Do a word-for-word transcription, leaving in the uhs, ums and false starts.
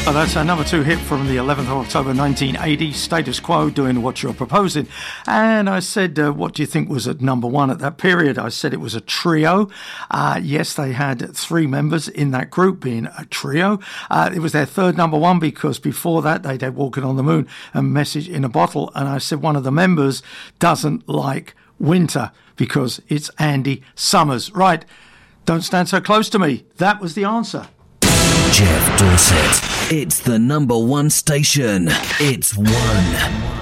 Oh, that's our number two hit from the eleventh of October nineteen eighty, Status Quo, doing What You're Proposing. And I said, uh, what do you think was at number one at that period? I said it was a trio. Uh, yes, they had three members in that group, being a trio. Uh, it was their third number one because before that they'd had Walking on the Moon and Message in a Bottle. And I said one of the members doesn't like winter because it's Andy Summers. Right, don't stand so close to me. That was the answer. Jeff Dorset. It's the number one station. It's one.